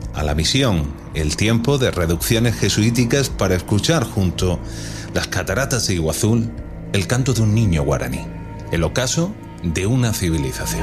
a la misión, el tiempo de reducciones jesuíticas para escuchar junto las cataratas de Iguazú el canto de un niño guaraní, el ocaso de una civilización.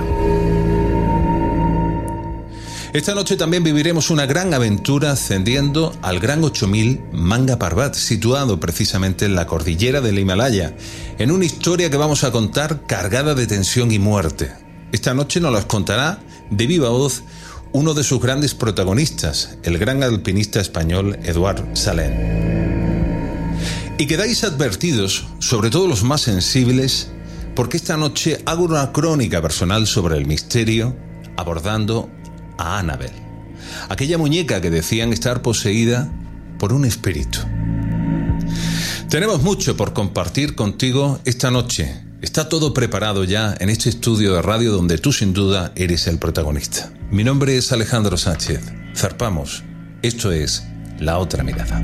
Esta noche también viviremos una gran aventura ascendiendo al Gran 8000 Nanga Parbat, situado precisamente en la cordillera del Himalaya, en una historia que vamos a contar cargada de tensión y muerte. Esta noche nos las contará de viva voz uno de sus grandes protagonistas, el gran alpinista español Eduard Salén. Y quedáis advertidos, sobre todo los más sensibles, porque esta noche hago una crónica personal sobre el misterio, abordando a Annabel, aquella muñeca que decían estar poseída por un espíritu. Tenemos mucho por compartir contigo esta noche. Está todo preparado ya en este estudio de radio donde tú sin duda eres el protagonista. Mi nombre es Alejandro Sánchez. Zarpamos. Esto es La Otra Mirada.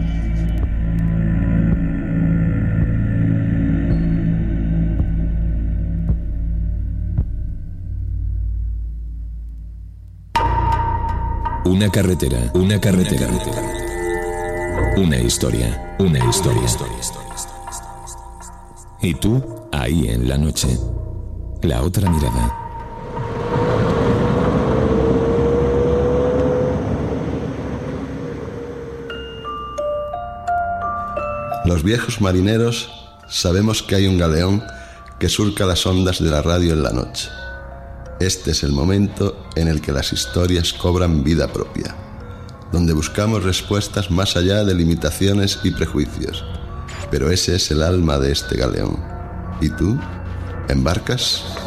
Una carretera. Una historia. Y tú, ahí en la noche. La Otra Mirada. Los viejos marineros sabemos que hay un galeón que surca las ondas de la radio en la noche. Este es el momento en el que las historias cobran vida propia, donde buscamos respuestas más allá de limitaciones y prejuicios. Pero ese es el alma de este galeón. ¿Y tú? ¿Embarcas?